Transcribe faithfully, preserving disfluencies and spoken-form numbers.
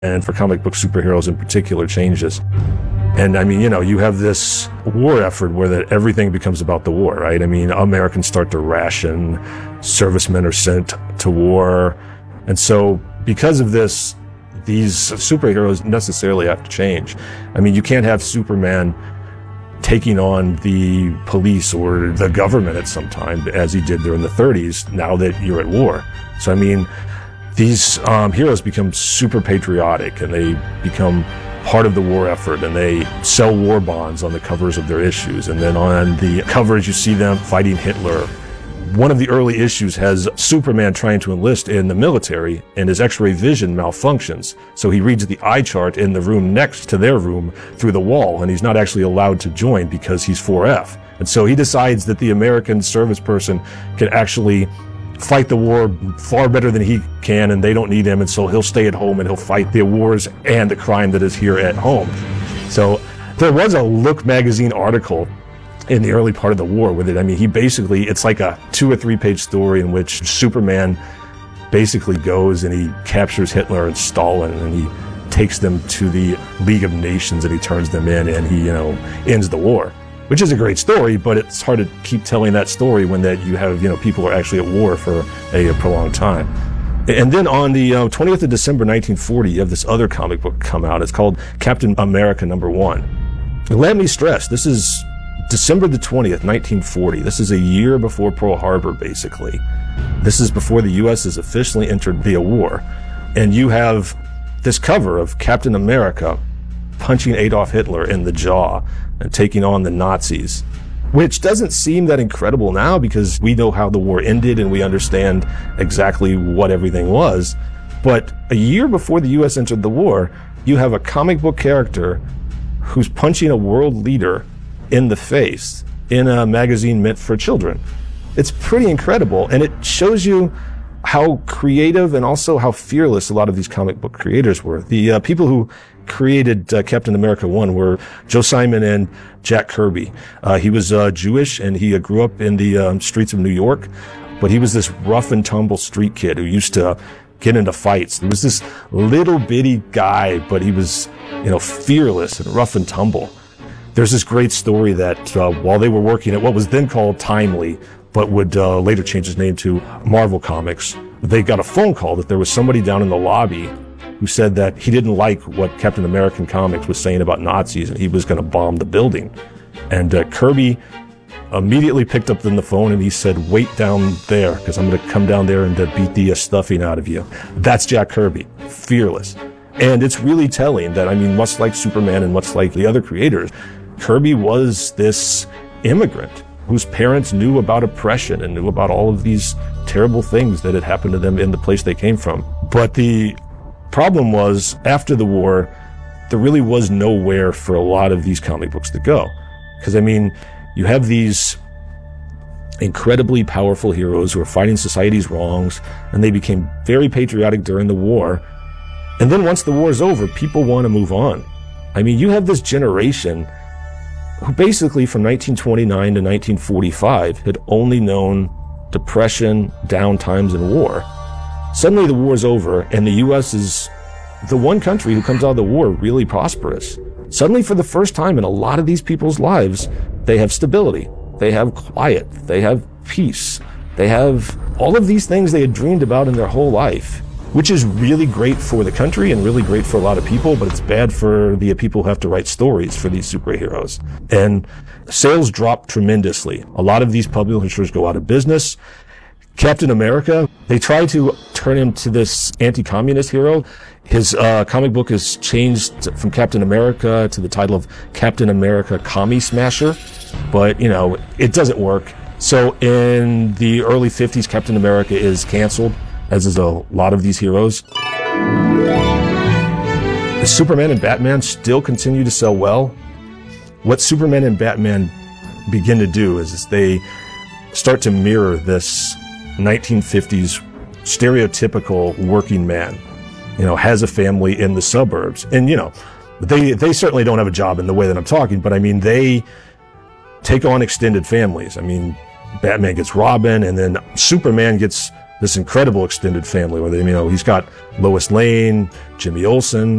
and for comic book superheroes in particular, changes. And I mean, you know, you have this war effort where that everything becomes about the war, right? I mean, Americans start to ration, servicemen are sent to war. And so because of this, these superheroes necessarily have to change. I mean, you can't have Superman taking on the police or the government at some time, as he did during the thirties, now that you're at war. So, I mean, these um, heroes become super patriotic, and they become part of the war effort, and they sell war bonds on the covers of their issues. And then on the covers, you see them fighting Hitler. One of the early issues has Superman trying to enlist in the military, and his X-ray vision malfunctions. So he reads the eye chart in the room next to their room through the wall, and he's not actually allowed to join because he's four F. And so he decides that the American service person can actually fight the war far better than he can, and they don't need him, and so he'll stay at home and he'll fight the wars and the crime that is here at home. So there was a Look magazine article in the early part of the war with it. I mean, he basically, it's like a two or three page story in which Superman basically goes and he captures Hitler and Stalin, and he takes them to the League of Nations, and he turns them in, and he, you know, ends the war. Which is a great story, but it's hard to keep telling that story when that you have, you know, people are actually at war for a, a prolonged time. And then on the uh, twentieth of December nineteen forty, you have this other comic book come out. It's called Captain America number one. And let me stress, this is December the twentieth, nineteen forty. This is a year before Pearl Harbor, basically. This is before the U S has officially entered the war. And you have this cover of Captain America punching Adolf Hitler in the jaw and taking on the Nazis, which doesn't seem that incredible now because we know how the war ended and we understand exactly what everything was. But a year before the U S entered the war, you have a comic book character who's punching a world leader in the face in a magazine meant for children. It's pretty incredible, and it shows you how creative and also how fearless a lot of these comic book creators were. The uh, people who created uh, Captain America one were Joe Simon and Jack Kirby. Uh, he was uh, Jewish, and he uh, grew up in the um, streets of New York, but he was this rough and tumble street kid who used to get into fights. He was this little bitty guy, but he was, you know, fearless and rough and tumble. There's this great story that uh, while they were working at what was then called Timely, but would uh, later change its name to Marvel Comics, they got a phone call that there was somebody down in the lobby who said that he didn't like what Captain American Comics was saying about Nazis, and he was going to bomb the building. And uh, Kirby immediately picked up the phone and he said, "Wait down there, because I'm going to come down there and uh, beat the uh, stuffing out of you." That's Jack Kirby, fearless. And it's really telling that, I mean, much like Superman and much like the other creators, Kirby was this immigrant whose parents knew about oppression and knew about all of these terrible things that had happened to them in the place they came from. But the problem was, after the war, there really was nowhere for a lot of these comic books to go. Because, I mean, you have these incredibly powerful heroes who are fighting society's wrongs, and they became very patriotic during the war. And then once the war's over, people want to move on. I mean, you have this generation who basically from nineteen twenty-nine to nineteen forty-five had only known depression, down times, and war. Suddenly the war's over, and the U S is the one country who comes out of the war really prosperous. Suddenly, for the first time in a lot of these people's lives, they have stability, they have quiet, they have peace, they have all of these things they had dreamed about in their whole life, which is really great for the country and really great for a lot of people, but it's bad for the people who have to write stories for these superheroes. And sales drop tremendously. A lot of these publishers go out of business. Captain America, they try to turn him to this anti-communist hero. His uh, comic book is changed from Captain America to the title of Captain America Commie Smasher, but, you know, it doesn't work. So in the early fifties, Captain America is canceled, as is a lot of these heroes. Superman and Batman still continue to sell well. What Superman and Batman begin to do is, is they start to mirror this nineteen fifties stereotypical working man, you know, has a family in the suburbs. And, you know, they, they certainly don't have a job in the way that I'm talking, but I mean, they take on extended families. I mean, Batman gets Robin, and then Superman gets this incredible extended family where they, you know, he's got Lois Lane, Jimmy Olsen,